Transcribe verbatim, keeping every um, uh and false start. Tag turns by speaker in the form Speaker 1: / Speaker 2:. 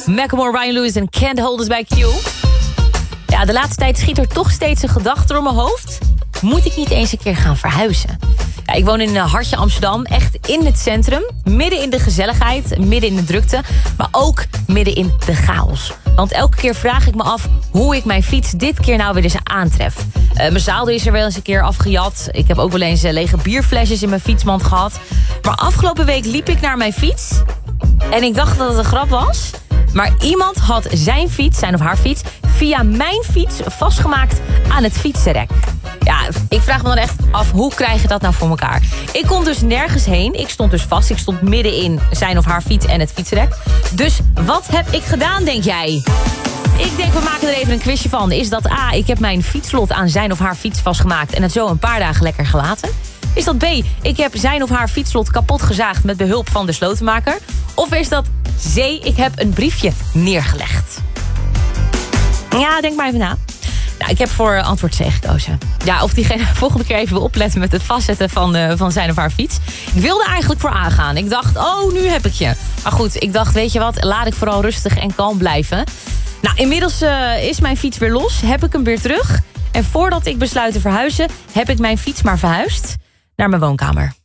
Speaker 1: Macklemore, Ryan Lewis en Can't Hold Us Back You. Ja, de laatste tijd schiet er toch steeds een gedachte door mijn hoofd. Moet ik niet eens een keer gaan verhuizen? Ja, ik woon in een hartje Amsterdam, echt in het centrum. Midden in de gezelligheid, midden in de drukte. Maar ook midden in de chaos. Want elke keer vraag ik me af hoe ik mijn fiets dit keer nou weer eens aantref. Uh, mijn zadel is er wel eens een keer afgejat. Ik heb ook wel eens uh, lege bierflesjes in mijn fietsmand gehad. Maar afgelopen week liep ik naar mijn fiets. En ik dacht dat het een grap was. Maar iemand had zijn fiets, zijn of haar fiets, via mijn fiets vastgemaakt aan het fietsenrek. Ja, ik vraag me dan echt af, hoe krijg je dat nou voor elkaar? Ik kon dus nergens heen. Ik stond dus vast. Ik stond midden in zijn of haar fiets en het fietsenrek. Dus wat heb ik gedaan, denk jij? Ik denk, we maken er even een quizje van. Is dat A, ik heb mijn fietslot aan zijn of haar fiets vastgemaakt en het zo een paar dagen lekker gelaten? Is dat B, ik heb zijn of haar fietslot kapot gezaagd met behulp van de slotenmaker? Of is dat C, ik heb een briefje neergelegd? Ja, denk maar even na. Nou, ik heb voor antwoord C gekozen. Ja, of diegene volgende keer even wil opletten met het vastzetten van, uh, van zijn of haar fiets. Ik wilde eigenlijk voor A gaan. Ik dacht, oh, nu heb ik je. Maar goed, ik dacht, weet je wat, laat ik vooral rustig en kalm blijven. Nou, inmiddels uh, is mijn fiets weer los. Heb ik hem weer terug. En voordat ik besluit te verhuizen, heb ik mijn fiets maar verhuisd naar mijn woonkamer.